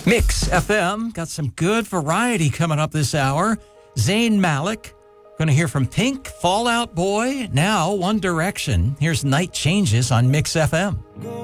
Mix FM got some good variety coming up this hour. Zayn Malik, going to hear from Pink, Fall Out Boy, now One Direction. Here's Night Changes on Mix FM.